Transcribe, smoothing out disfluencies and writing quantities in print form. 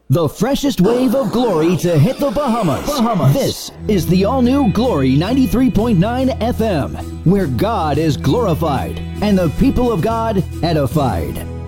The freshest wave of glory to hit the Bahamas. This is the all-new Glory 93.9 FM, where God is glorified and the people of God edified.